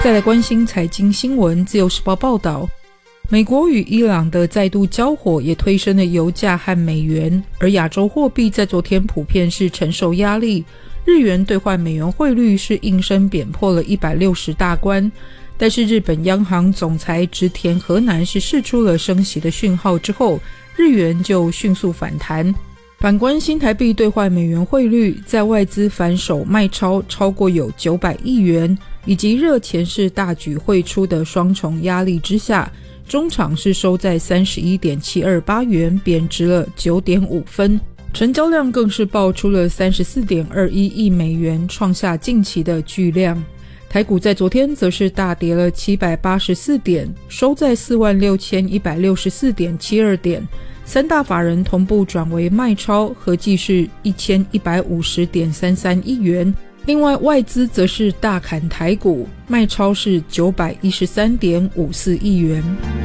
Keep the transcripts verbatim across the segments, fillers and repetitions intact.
再来关心财经新闻，自由时报报道，美国与伊朗的再度交火也推升了油价和美元，而亚洲货币在昨天普遍是承受压力，日元兑换美元汇率是应声贬破了一百六十大关，但是日本央行总裁植田和男是释出了升息的讯号之后，日元就迅速反弹。反观新台币兑换美元汇率，在外资反手卖超超过有九百亿元，以及热钱是大举汇出的双重压力之下，中场是收在 三十一点七二八元，贬值了 九点五分，成交量更是爆出了 三十四点二一亿美元，创下近期的巨量。台股在昨天则是大跌了七百八十四点，收在 四万六千一百六十四点七二点，三大法人同步转为卖超，合计是 一千一百五十点三三亿元。另外外资则是大砍台股，卖超是 九百一十三点五四亿元。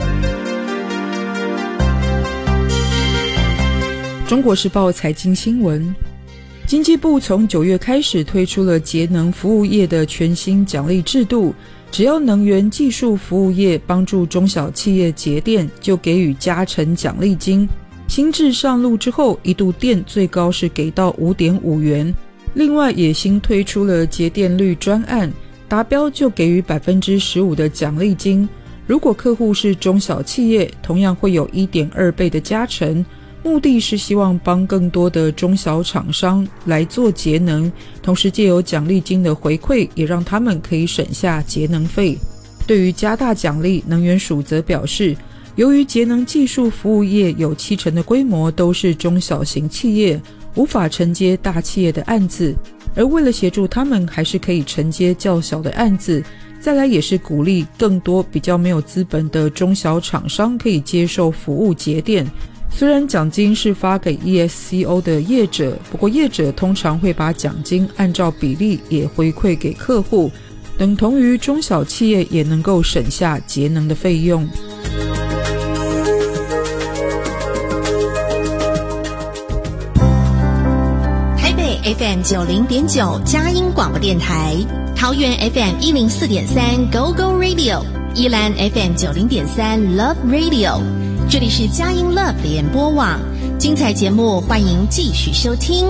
中国时报财经新闻，经济部从九月开始推出了节能服务业的全新奖励制度，只要能源技术服务业帮助中小企业节电，就给予加成奖励金。新制上路之后，一度电最高是给到 五点五元。另外也新推出了节电率专案，达标就给予 百分之十五 的奖励金。如果客户是中小企业，同样会有 一点二倍的加成。目的是希望帮更多的中小厂商来做节能，同时藉由奖励金的回馈，也让他们可以省下节能费。对于加大奖励，能源署则表示，由于节能技术服务业有七成的规模都是中小型企业，无法承接大企业的案子，而为了协助他们还是可以承接较小的案子，再来也是鼓励更多比较没有资本的中小厂商可以接受服务节电。虽然奖金是发给 E S C O 的业者，不过业者通常会把奖金按照比例也回馈给客户，等同于中小企业也能够省下节能的费用。 台北 F M 九十点九 佳音广播电台，桃园 F M 一零四点三 Go Go Radio， 宜兰 F M 九十点三 Love Radio。这里是佳音 Love 联播网，精彩节目欢迎继续收听。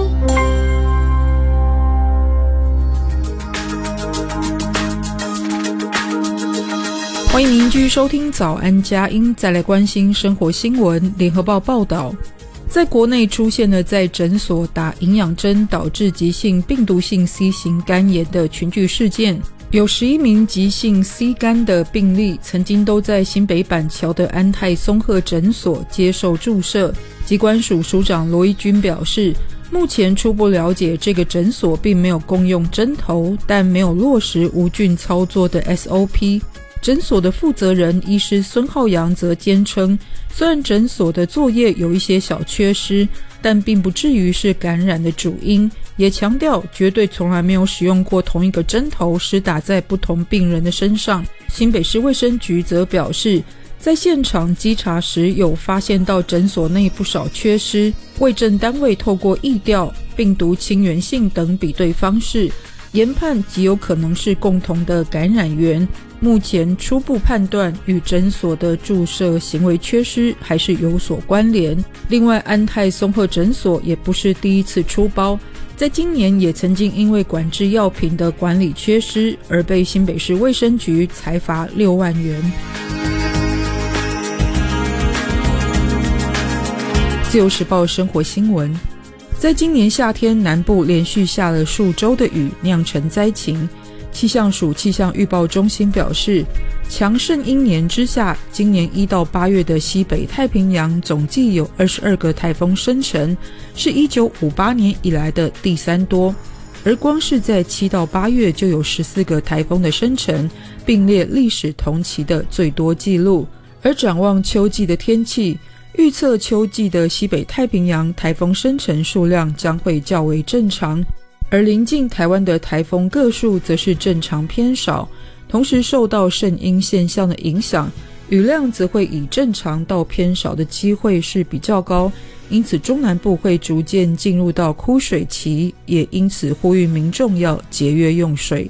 欢迎您继续收听早安佳音，再来关心生活新闻。联合报报道，在国内出现了在诊所打营养针导致急性病毒性 C 型肝炎的群聚事件，有十一名急性 C 肝的病例曾经都在新北板桥的安泰松鹤诊所接受注射。疾管署署长罗一军表示，目前初步了解这个诊所并没有共用针头，但没有落实无菌操作的 S O P。 诊所的负责人医师孙浩洋则坚称，虽然诊所的作业有一些小缺失，但并不至于是感染的主因，也强调绝对从来没有使用过同一个针头施打在不同病人的身上。新北市卫生局则表示，在现场稽查时有发现到诊所内不少缺失，卫政单位透过疫调、病毒亲缘性等比对方式，研判极有可能是共同的感染源。目前初步判断与诊所的注射行为缺失还是有所关联。另外，安泰松鹤诊所也不是第一次出包，在今年也曾经因为管制药品的管理缺失而被新北市卫生局裁罚六万元。自由时报生活新闻，在今年夏天，南部连续下了数周的雨，酿成灾情。气象署气象预报中心表示，强盛阴年之下，今年一到八月的西北太平洋总计有二十二个台风生成，是一九五八年以来的第三多。而光是在七到八月就有十四个台风的生成，并列历史同期的最多纪录。而展望秋季的天气，预测秋季的西北太平洋台风生成数量将会较为正常，而临近台湾的台风个数则是正常偏少，同时受到圣婴现象的影响，雨量则会以正常到偏少的机会是比较高，因此中南部会逐渐进入到枯水期，也因此呼吁民众要节约用水。